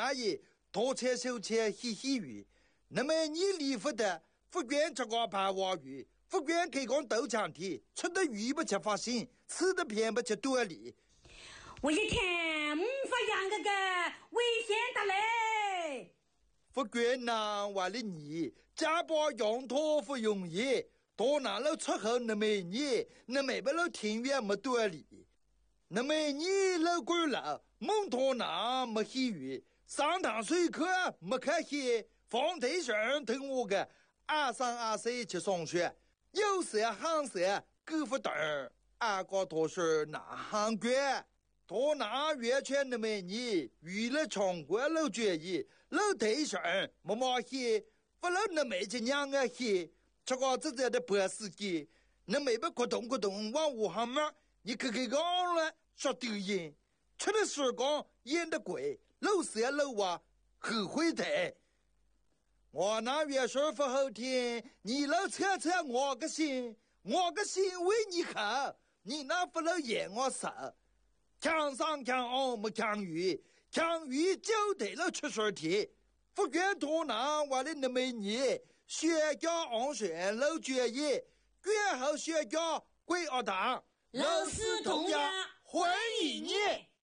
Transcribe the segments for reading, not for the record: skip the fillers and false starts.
大爷多切手切嘻嘻鱼，那么你离不得福建这个白话鱼，福建开工豆浆体，吃的鱼不吃发心，吃的偏不吃多里。 我一看发扬个危险的嘞。 福建南话的你，家把用途不容易，多拿了出口那么你，那没不了庭院没多里。那么你老贵了，蒙托那没喜鱼，上堂水课没开戏，放台上听我个2、3、2、4去上学，有时行时够不等，俺个多是那行官，多拿月圈那么你，娱乐场馆老决议，老台上没毛戏，不老那么就娘个戏，这个自己的白司机，那没不咕咚咕咚往屋上面。你看看讲了说丢人，吃的时光演的贵，老色老啊后悔的。我那月说不好听，你老扯扯我个心为你好，你那不能演我手。强上强昂没强鱼，强鱼就得了出水题。福建多南我的那么你，学校昂选老决议，最后学校归二党。 老师同样欢迎你。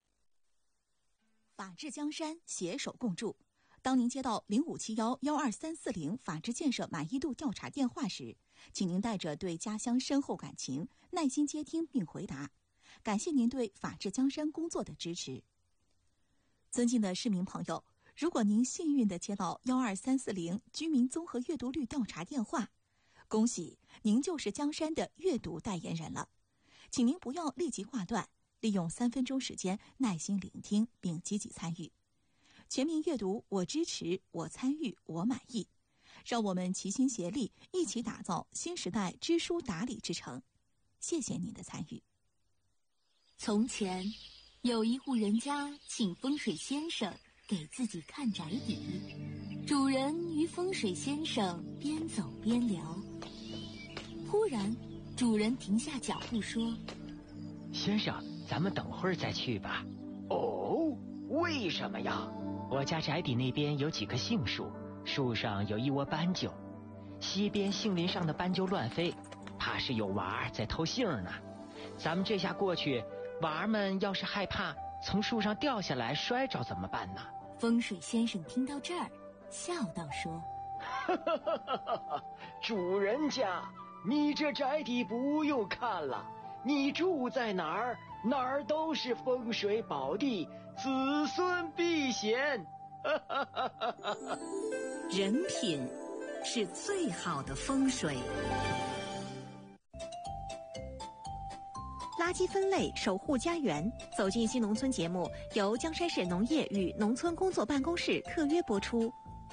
法治江山，携手共筑。当您接到0571-12340法治建设满意度调查电话时，请您带着对家乡深厚感情，耐心接听并回答。感谢您对法治江山工作的支持。尊敬的市民朋友，如果您幸运地接到12340居民综合阅读率调查电话，恭喜您就是江山的阅读代言人了。请您不要立即挂断，利用3分钟时间耐心聆听并积极参与。全民阅读，我支持，我参与，我满意。让我们齐心协力，一起打造新时代知书达理之城。谢谢您的参与。 从前，有一户人家请风水先生给自己看宅邸。主人与风水先生边走边聊，忽然主人停下脚步说： 先生，咱们等会儿再去吧。 哦，为什么呀？ 我家宅邸那边有几棵杏树，树上有一窝斑鸠，西边杏林上的斑鸠乱飞，怕是有娃儿在偷杏呢。咱们这下过去，娃儿们要是害怕从树上掉下来摔着怎么办呢？ 风水先生听到这儿笑道说： 主人家，你这宅邸不用看了，你住在哪儿，哪儿都是风水宝地，子孙避险。 人品是最好的风水。 垃圾分类，守护家园。走进新农村节目由江山市农业与农村工作办公室特约播出。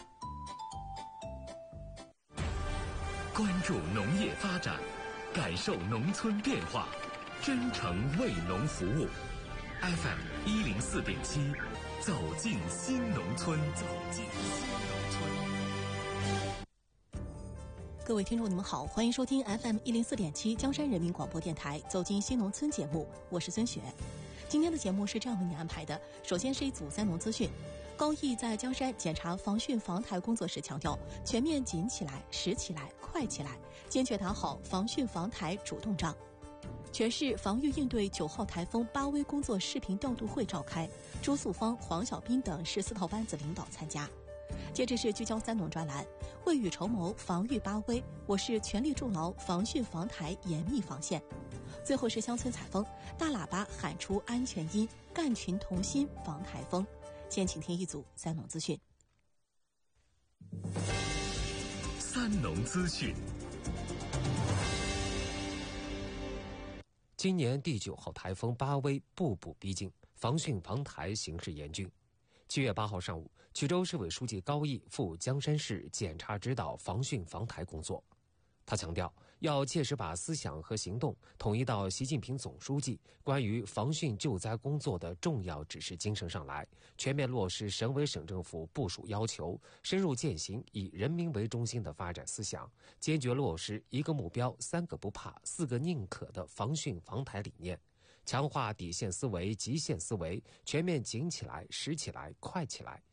关注农业发展，感受农村变化，真诚为农服务。FM 104.7，走进新农村，走进新农村。 各位听众，你们好，欢迎收听 FM 104.7江山人民广播电台《走进新农村》节目，我是孙雪。今天的节目是这样为你安排的：首先是一组3农资讯。高毅在江山检查防汛防台工作时强调，全面紧起来、实起来、快起来，坚决打好防汛防台主动仗。全市防御应对9号台风8威工作视频调度会召开，朱素芳、黄小斌等14套班子领导参加。接着是聚焦3农专栏，未雨绸缪防御8威，我市全力筑牢防汛防台严密防线。最后是乡村采风，大喇叭喊出安全音，干群同心防台风。先请听一组3农资讯。 3农资讯。 今年第9号台风8威步步逼近，防汛防台形势严峻。7月8号上午，衢州市委书记高毅赴江山市检查指导防汛防台工作。他强调，要切实把思想和行动统一到习近平总书记关于防汛救灾工作的重要指示精神上来，全面落实省委省政府部署要求，深入践行以人民为中心的发展思想，坚决落实1个目标、3个不怕、4个宁可的防汛防台理念，强化底线思维、极限思维，全面紧起来、实起来、快起来，